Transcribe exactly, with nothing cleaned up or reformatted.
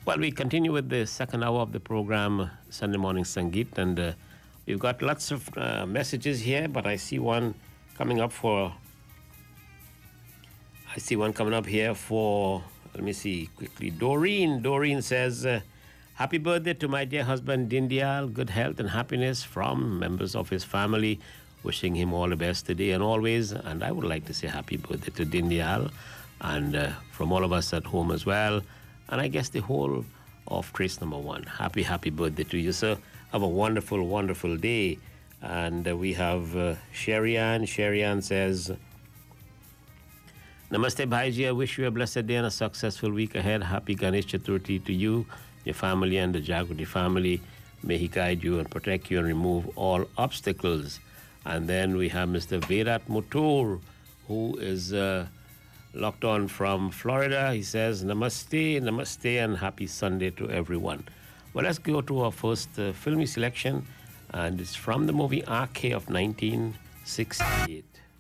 Well, we continue with the second hour of the program, Sunday Morning Sangeet, and uh, we've got lots of uh, messages here, but I see one coming up for. I see one coming up here for. Let me see quickly. Doreen. Doreen says, uh, "Happy birthday to my dear husband Dindial. Good health and happiness from members of his family. Wishing him all the best today and always. And I would like to say happy birthday to Dindial, and uh, from all of us at home as well. And I guess the whole of Trace Number One. Happy, happy birthday to you, sir. Have a wonderful, wonderful day." And uh, we have uh, Sherian. Sherian says, "Namaste, Bhaiji. I wish you a blessed day and a successful week ahead. Happy Ganesh Chaturthi to you, your family, and the Jagrati family. May he guide you and protect you and remove all obstacles." And then we have Mister Virat Mutur, who is uh, locked on from Florida. He says, "Namaste, namaste, and happy Sunday to everyone." Well, let's go to our first uh, filmy selection, and it's from the movie R K of nineteen sixty-eight.